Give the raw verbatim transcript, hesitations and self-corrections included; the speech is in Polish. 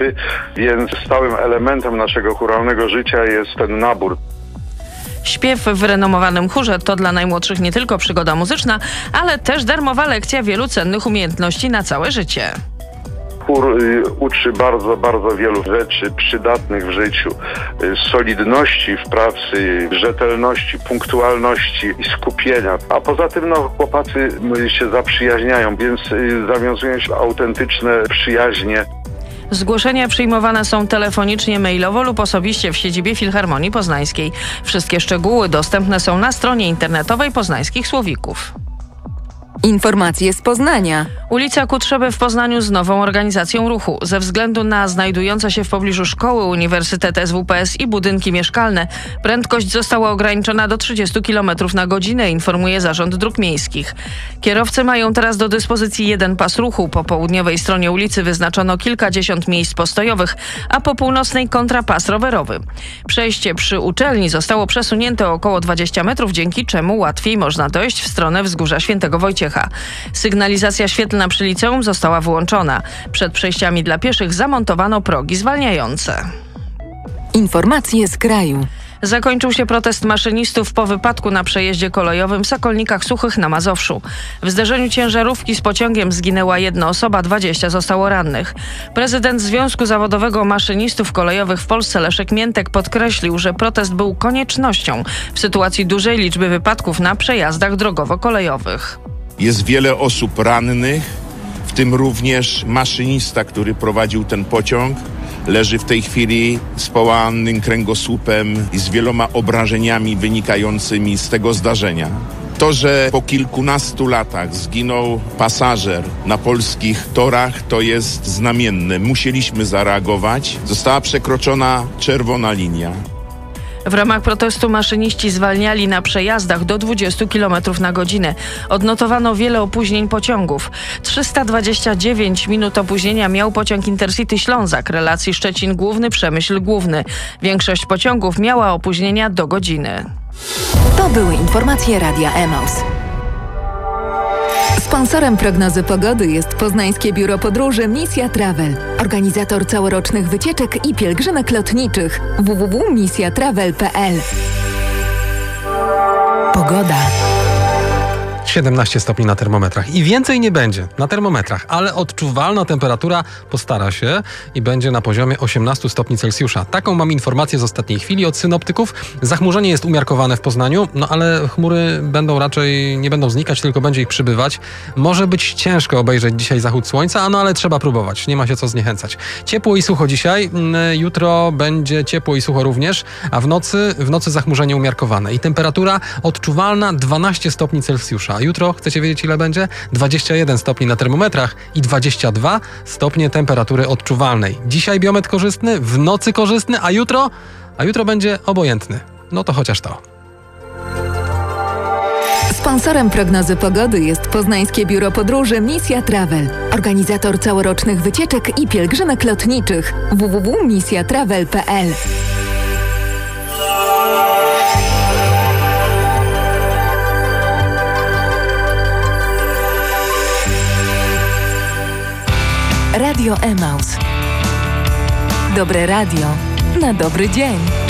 koncerty, więc stałym elementem naszego chóralnego życia jest ten nabór. Śpiew w renomowanym chórze to dla najmłodszych nie tylko przygoda muzyczna, ale też darmowa lekcja wielu cennych umiejętności na całe życie. Chór y, uczy bardzo, bardzo wielu rzeczy przydatnych w życiu. Y, solidności w pracy, rzetelności, punktualności i skupienia. A poza tym no, chłopacy y, się zaprzyjaźniają, więc y, zawiązują się autentyczne przyjaźnie. Zgłoszenia przyjmowane są telefonicznie, mailowo lub osobiście w siedzibie Filharmonii Poznańskiej. Wszystkie szczegóły dostępne są na stronie internetowej Poznańskich Słowików. Informacje z Poznania. Ulica Kutrzeby w Poznaniu z nową organizacją ruchu. Ze względu na znajdujące się w pobliżu szkoły, Uniwersytet S W P S i budynki mieszkalne, prędkość została ograniczona do trzydzieści kilometrów na godzinę, informuje Zarząd Dróg Miejskich. Kierowcy mają teraz do dyspozycji jeden pas ruchu. Po południowej stronie ulicy wyznaczono kilkadziesiąt miejsc postojowych, a po północnej kontrapas rowerowy. Przejście przy uczelni zostało przesunięte o około dwadzieścia metrów, dzięki czemu łatwiej można dojść w stronę Wzgórza Świętego Wojciecha. Sygnalizacja świetlna przy liceum została wyłączona. Przed przejściami dla pieszych zamontowano progi zwalniające. Informacje z kraju. Zakończył się protest maszynistów po wypadku na przejeździe kolejowym w Sokolnikach Suchych na Mazowszu. W zderzeniu ciężarówki z pociągiem zginęła jedna osoba, dwadzieścia zostało rannych. Prezydent Związku Zawodowego Maszynistów Kolejowych w Polsce Leszek Miętek podkreślił, że protest był koniecznością w sytuacji dużej liczby wypadków na przejazdach drogowo-kolejowych. Jest wiele osób rannych, w tym również maszynista, który prowadził ten pociąg. Leży w tej chwili z połamanym kręgosłupem i z wieloma obrażeniami wynikającymi z tego zdarzenia. To, że po kilkunastu latach zginął pasażer na polskich torach, to jest znamienne. Musieliśmy zareagować. Została przekroczona czerwona linia. W ramach protestu maszyniści zwalniali na przejazdach do dwudziestu kilometrów na godzinę. Odnotowano wiele opóźnień pociągów. trzysta dwadzieścia dziewięć minut opóźnienia miał pociąg Intercity Ślązak, relacji Szczecin Główny, Przemyśl Główny. Większość pociągów miała opóźnienia do godziny. To były informacje Radia Emaus. Sponsorem prognozy pogody jest Poznańskie Biuro Podróży Misja Travel. Organizator całorocznych wycieczek i pielgrzymek lotniczych. w w w kropka misja travel kropka p l. Pogoda. siedemnaście stopni na termometrach i więcej nie będzie na termometrach, ale odczuwalna temperatura postara się i będzie na poziomie osiemnaście stopni Celsjusza. Taką mam informację z ostatniej chwili od synoptyków. Zachmurzenie jest umiarkowane w Poznaniu, no ale chmury będą raczej, nie będą znikać, tylko będzie ich przybywać. Może być ciężko obejrzeć dzisiaj zachód słońca, no ale trzeba próbować, nie ma się co zniechęcać. Ciepło i sucho dzisiaj, jutro będzie ciepło i sucho również, a w nocy, w nocy zachmurzenie umiarkowane i temperatura odczuwalna dwanaście stopni Celsjusza. Jutro, chcecie wiedzieć ile będzie? dwadzieścia jeden stopni na termometrach i dwadzieścia dwa stopnie temperatury odczuwalnej. Dzisiaj biometr korzystny, w nocy korzystny, a jutro? A jutro będzie obojętny. No to chociaż to. Sponsorem prognozy pogody jest Poznańskie Biuro Podróży Misja Travel. Organizator całorocznych wycieczek i pielgrzymek lotniczych. w w w kropka misja travel kropka p l. Radio Emaus. Dobre radio na dobry dzień.